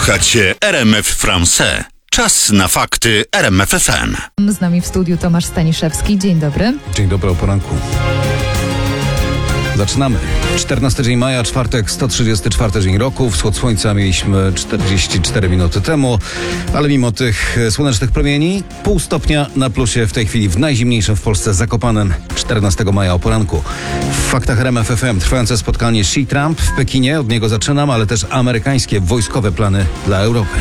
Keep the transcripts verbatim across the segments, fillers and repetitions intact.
Słuchacie R M F Français. Czas na fakty R M F F M. Z nami w studiu Tomasz Staniszewski. Dzień dobry. Dzień dobry, o poranku. Zaczynamy. czternasty dzień maja, czwartek, sto trzydziesty czwarty dzień roku. Wschód słońca mieliśmy czterdzieści cztery minuty temu, ale mimo tych słonecznych promieni, pół stopnia na plusie w tej chwili w najzimniejszym w Polsce Zakopanem, czternastego maja o poranku. W faktach R M F F M trwające spotkanie Xi-Trump w Pekinie, od niego zaczynam, ale też amerykańskie wojskowe plany dla Europy.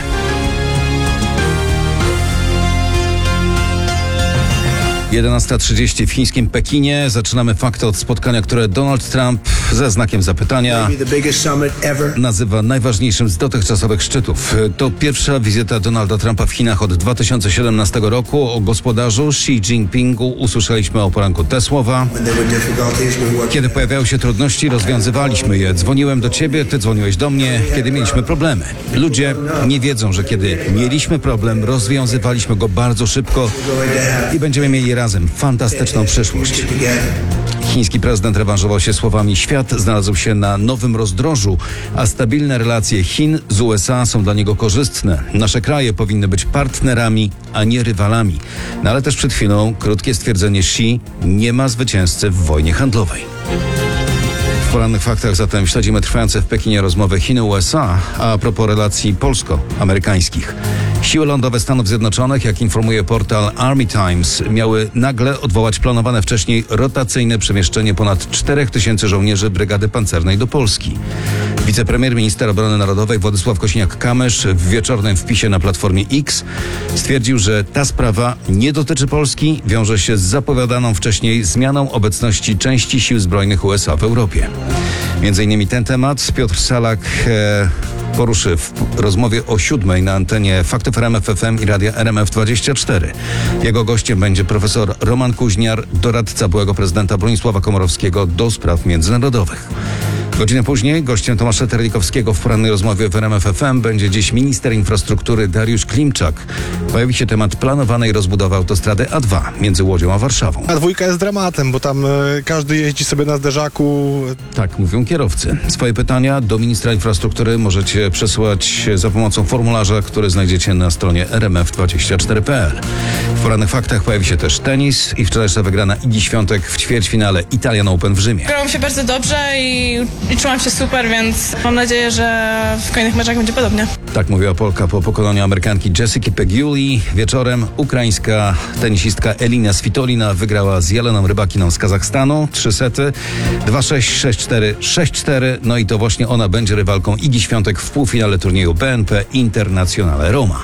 jedenasta trzydzieści w chińskim Pekinie. Zaczynamy fakty od spotkania, które Donald Trump ze znakiem zapytania nazywa najważniejszym z dotychczasowych szczytów. To pierwsza wizyta Donalda Trumpa w Chinach od dwa tysiące siedemnastego roku. O gospodarzu Xi Jinpingu usłyszeliśmy o poranku te słowa. Kiedy pojawiały się trudności, rozwiązywaliśmy je. Dzwoniłem do ciebie, ty dzwoniłeś do mnie, kiedy mieliśmy problemy. Ludzie nie wiedzą, że kiedy mieliśmy problem, rozwiązywaliśmy go bardzo szybko i będziemy mieli razem fantastyczną przyszłość. Chiński prezydent rewanżował się słowami: świat znalazł się na nowym rozdrożu, a stabilne relacje Chin z U S A są dla niego korzystne. Nasze kraje powinny być partnerami, a nie rywalami. No ale też przed chwilą krótkie stwierdzenie Xi: nie ma zwycięzcy w wojnie handlowej. W porannych faktach zatem śledzimy trwające w Pekinie rozmowy Chin-U S A, a propos relacji polsko-amerykańskich. Siły lądowe Stanów Zjednoczonych, jak informuje portal Army Times, miały nagle odwołać planowane wcześniej rotacyjne przemieszczenie ponad czterech tysięcy żołnierzy Brygady Pancernej do Polski. Wicepremier minister obrony narodowej Władysław Kosiniak-Kamysz w wieczornym wpisie na Platformie X stwierdził, że ta sprawa nie dotyczy Polski, wiąże się z zapowiadaną wcześniej zmianą obecności części sił zbrojnych U S A w Europie. Między innymi ten temat Piotr Salak e, poruszy w rozmowie o siódmej na antenie Faktów R M F F M i Radia R M F dwadzieścia cztery. Jego gościem będzie profesor Roman Kuźniar, doradca byłego prezydenta Bronisława Komorowskiego do spraw międzynarodowych. Godzinę później gościem Tomasza Terlikowskiego w porannej rozmowie w R M F F M będzie dziś minister infrastruktury Dariusz Klimczak. Pojawi się temat planowanej rozbudowy autostrady A dwa między Łodzią a Warszawą. A dwójka jest dramatem, bo tam y, każdy jeździ sobie na zderzaku. Tak mówią kierowcy. Swoje pytania do ministra infrastruktury możecie przesłać za pomocą formularza, który znajdziecie na stronie R M F dwadzieścia cztery kropka p l. W porannych faktach pojawi się też tenis i wczorajsza wygrana Igi Świątek w ćwierćfinale Italian Open w Rzymie. Grało mi się bardzo dobrze i, i czułam się super, więc mam nadzieję, że w kolejnych meczach będzie podobnie. Tak mówiła Polka po pokonaniu Amerykanki Jessiki Peguli. Wieczorem ukraińska tenisistka Elina Svitolina wygrała z Jeleną Rybakiną z Kazachstanu. Trzy sety. dwa sześć, sześć cztery, sześć cztery. No i to właśnie ona będzie rywalką Igi Świątek w półfinale turnieju B N P Internazionale Roma.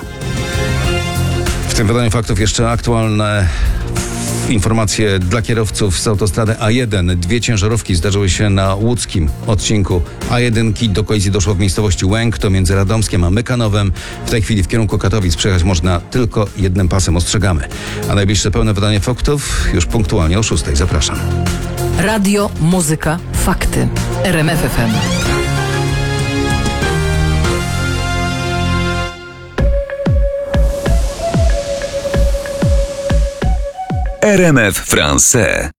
W tym wydaniu faktów jeszcze aktualne informacje dla kierowców z autostrady A jeden. Dwie ciężarówki zdarzyły się na łódzkim odcinku A jeden. Do kolizji doszło w miejscowości Łęk, to między Radomskiem a Mykanowem. W tej chwili w kierunku Katowic przejechać można tylko jednym pasem, ostrzegamy. A najbliższe pełne wydanie faktów już punktualnie o szóstej. Zapraszam. Radio, muzyka, fakty. R M F F M. R M F Français.